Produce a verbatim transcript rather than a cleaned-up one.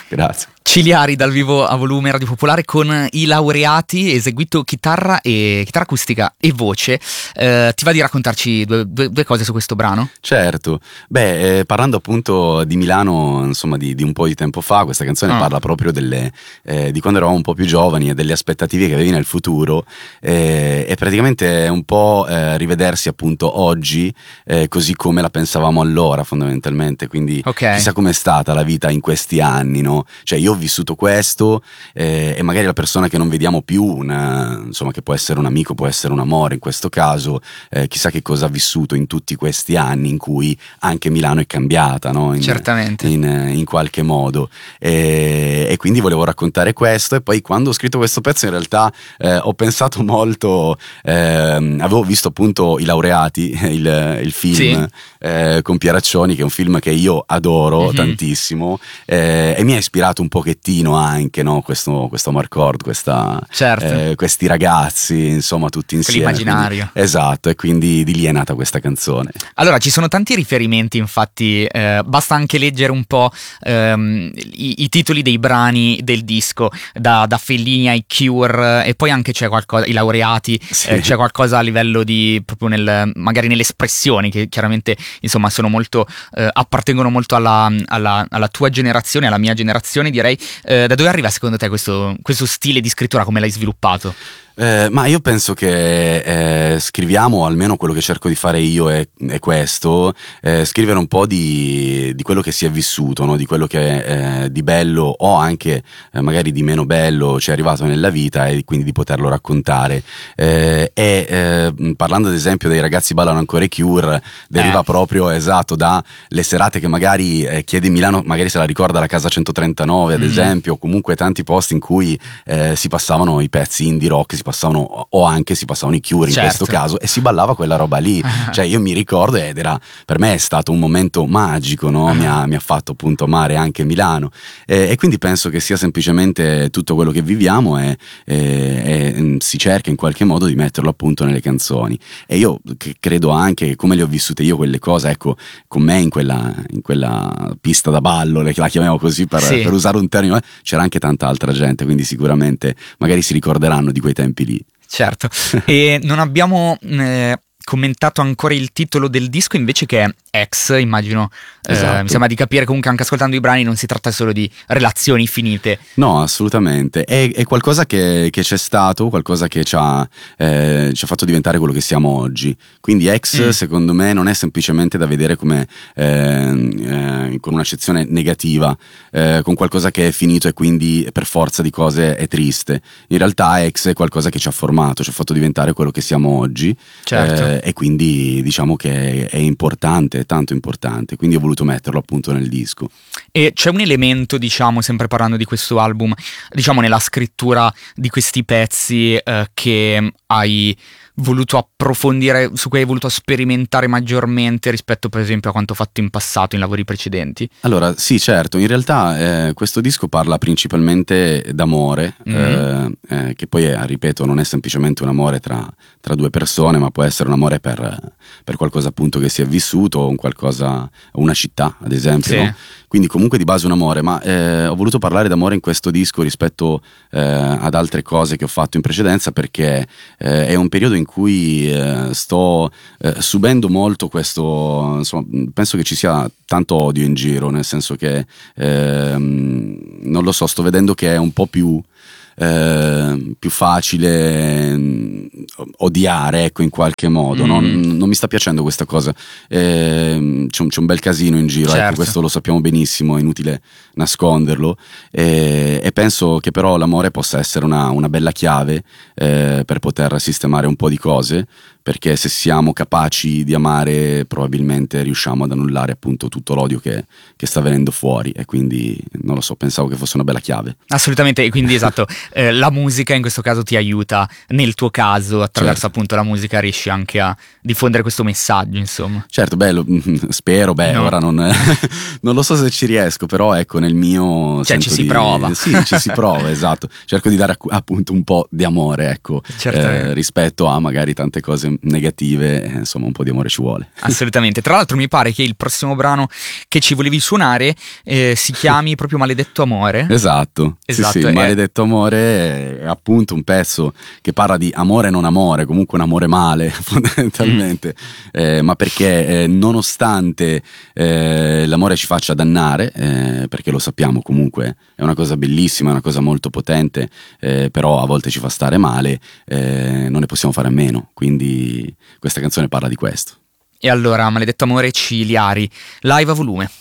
Grazie. Ciliari dal vivo a volume Radio Popolare con I Laureati, eseguito chitarra e chitarra acustica e voce. Eh, ti va di raccontarci due, due, due cose su questo brano? Certo, beh, eh, parlando appunto di Milano, insomma di, di un po' di tempo fa, questa canzone Ah. parla proprio delle, eh, di quando eravamo un po' più giovani e delle aspettative che avevi nel futuro, eh, e praticamente è un po' eh, rivedersi appunto oggi eh, così come la pensavamo allora fondamentalmente, quindi Ok. chissà com'è stata la vita in questi anni, no? Cioè io ho vissuto questo eh, e magari la persona che non vediamo più, una, insomma che può essere un amico, può essere un amore in questo caso, eh, chissà che cosa ha vissuto in tutti questi anni in cui anche Milano è cambiata, no? In, Certamente. in, in qualche modo, e, e quindi volevo raccontare questo. E poi quando ho scritto questo pezzo in realtà eh, ho pensato molto, ehm, avevo visto appunto I Laureati, il, il film Sì. eh, con Pieraccioni, che è un film che io adoro Mhm. tantissimo, eh, e mi ha ispirato un pochettino anche, no? questo, questo Marcord, questa, Certo. eh, questi ragazzi, insomma tutti insieme, Quell'immaginario. quindi- esatto, e quindi di lì è nata questa canzone. Allora, ci sono tanti riferimenti, infatti, eh, basta anche leggere un po' ehm, i, i titoli dei brani del disco, da, da Fellini ai Cure, e poi anche c'è qualcosa, I Laureati, Sì. eh, c'è qualcosa a livello di, proprio nel, magari nelle espressioni, che chiaramente, insomma, sono molto, eh, appartengono molto alla, alla, alla tua generazione, alla mia generazione, direi. Eh, da dove arriva secondo te questo, questo stile di scrittura, come l'hai sviluppato? Eh, ma io penso che eh, scriviamo, almeno quello che cerco di fare io è, è questo, eh, scrivere un po' di, di quello che si è vissuto, no? Di quello che eh, di bello o anche eh, magari di meno bello ci è arrivato nella vita, e quindi di poterlo raccontare. Eh, e eh, parlando ad esempio dei ragazzi ballano ancora i Cure, deriva Eh. proprio, esatto, dalle serate che magari eh, chiede Milano, magari se la ricorda la Casa centotrentanove ad Mm. esempio, o comunque tanti posti in cui eh, si passavano i pezzi indie rock, si passavano, o anche si passavano i Cure in Certo. questo caso, e si ballava quella roba lì. Cioè io mi ricordo, ed era, per me è stato un momento magico, no? Mi ha, mi ha fatto appunto amare anche Milano, e, e quindi penso che sia semplicemente tutto quello che viviamo, e, e, e si cerca in qualche modo di metterlo appunto nelle canzoni. E io c- credo anche che come le ho vissute io quelle cose, ecco, con me in quella, in quella pista da ballo, le- la chiamiamo così per, Sì. per usare un termine, eh, c'era anche tanta altra gente, quindi sicuramente magari si ricorderanno di quei tempi lì. Certo. E non abbiamo eh, commentato ancora il titolo del disco, invece, che è Ex, immagino. eh, Esatto. mi sembra di capire comunque, anche ascoltando i brani, non si tratta solo di relazioni finite. No, assolutamente. È, è qualcosa che, che c'è stato, qualcosa che ci ha, eh, ci ha fatto diventare quello che siamo oggi. Quindi Ex, Mm. secondo me, non è semplicemente da vedere come eh, eh, con un'accezione negativa, eh, con qualcosa che è finito e quindi per forza di cose è triste. In realtà Ex è qualcosa che ci ha formato, ci ha fatto diventare quello che siamo oggi. Certo. Eh, e quindi diciamo che è importante, è tanto importante. Quindi ho voluto metterlo appunto nel disco. E c'è un elemento, diciamo, sempre parlando di questo album, diciamo nella scrittura di questi pezzi, eh, che hai voluto approfondire, su cui hai voluto sperimentare maggiormente rispetto per esempio a quanto fatto in passato in lavori precedenti? Allora, sì, certo, in realtà eh, questo disco parla principalmente d'amore, Mm-hmm. eh, eh, che poi, è, ripeto, non è semplicemente un amore tra, tra due persone, ma può essere un amore per, per qualcosa appunto che si è vissuto, un qualcosa, una città ad esempio, Sì. no? Quindi comunque di base un amore, ma eh, ho voluto parlare d'amore in questo disco rispetto eh, ad altre cose che ho fatto in precedenza, perché eh, è un periodo in cui eh, sto eh, subendo molto questo, insomma, penso che ci sia tanto odio in giro, nel senso che ehm, non lo so, sto vedendo che è un po' più Eh, più facile mh, odiare, ecco, in qualche modo, Mm. no? non, non mi sta piacendo questa cosa. Eh, c'è, un, c'è un bel casino in giro, Certo. ecco, questo lo sappiamo benissimo, è inutile nasconderlo, e, e penso che però l'amore possa essere una, una bella chiave eh, per poter sistemare un po' di cose, perché se siamo capaci di amare probabilmente riusciamo ad annullare appunto tutto l'odio che, che sta venendo fuori, e quindi non lo so, pensavo che fosse una bella chiave. Assolutamente, e quindi esatto, eh, la musica in questo caso ti aiuta, nel tuo caso attraverso Certo. appunto la musica riesci anche a diffondere questo messaggio, insomma. Certo, bello, spero, beh, No. ora non, non lo so se ci riesco, però ecco, nel mio Cioè, sento ci si di- prova. Sì, ci si prova, esatto. Cerco di dare accu- appunto un po' di amore, ecco, Certamente. eh, rispetto a magari tante cose negative, eh, insomma un po' di amore ci vuole. Assolutamente. Tra l'altro mi pare che il prossimo brano che ci volevi suonare eh, si chiami proprio Maledetto Amore. Esatto, Esatto, sì, sì, è- Maledetto Amore è appunto un pezzo che parla di amore e non amore, comunque un amore male fondamentalmente, eh, ma perché eh, nonostante eh, l'amore ci faccia dannare, eh, perché lo sappiamo comunque è una cosa bellissima, è una cosa molto potente, eh, però a volte ci fa stare male, eh, non ne possiamo fare a meno, quindi questa canzone parla di questo. E allora, Maledetto Amore, Ciliari, live a volume.